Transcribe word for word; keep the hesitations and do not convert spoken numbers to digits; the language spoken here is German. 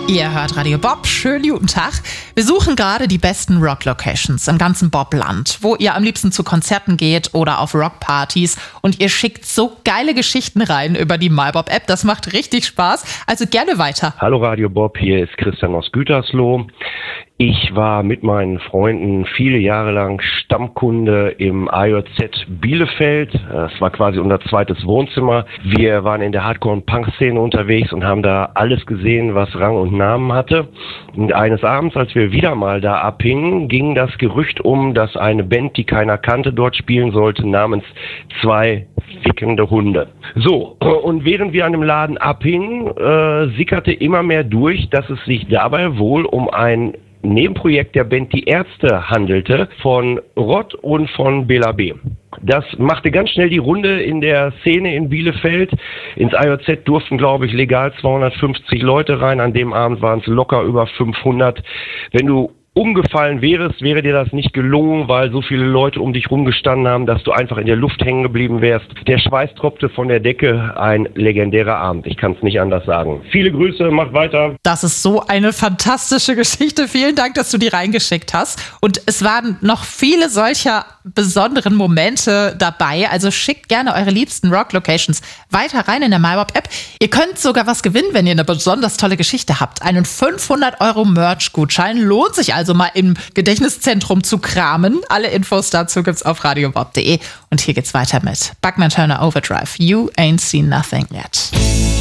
Ihr hört Radio Bob, schönen guten Tag. Wir suchen gerade die besten Rock-Locations im ganzen Bobland, wo ihr am liebsten zu Konzerten geht oder auf Rockpartys. Und ihr schickt so geile Geschichten rein über die MyBob-App, das macht richtig Spaß. Also gerne weiter. Hallo Radio Bob, hier ist Christian aus Gütersloh. Ich war mit meinen Freunden viele Jahre lang Stammkunde im A J Z Bielefeld. Das war quasi unser zweites Wohnzimmer. Wir waren in der Hardcore- und Punk-Szene unterwegs und haben da alles gesehen, was Rang und Namen hatte. Und eines Abends, als wir wieder mal da abhingen, ging das Gerücht um, dass eine Band, die keiner kannte, dort spielen sollte, namens Zwei fickende Hunde. So, und während wir an dem Laden abhingen, äh, sickerte immer mehr durch, dass es sich dabei wohl um ein Nebenprojekt der Band Die Ärzte handelte, von Rott und von Bela B. Das machte ganz schnell die Runde in der Szene in Bielefeld. Ins A J Z durften, glaube ich, legal zweihundertfünfzig Leute rein. An dem Abend waren es locker über fünfhundert. Wenn du umgefallen wärst, wäre dir das nicht gelungen, weil so viele Leute um dich rumgestanden haben, dass du einfach in der Luft hängen geblieben wärst. Der Schweiß tropfte von der Decke, ein legendärer Abend. Ich kann es nicht anders sagen. Viele Grüße, macht weiter. Das ist so eine fantastische Geschichte. Vielen Dank, dass du die reingeschickt hast. Und es waren noch viele solcher besonderen Momente dabei. Also schickt gerne eure liebsten Rock-Locations weiter rein in der MyBob-App. Ihr könnt sogar was gewinnen, wenn ihr eine besonders tolle Geschichte habt. Einen fünfhundert Euro Merch-Gutschein lohnt sich also mal im Gedächtniszentrum zu kramen. Alle Infos dazu gibt's auf radiobob punkt de. Und hier geht's weiter mit Buckman Turner Overdrive. You ain't seen nothing yet.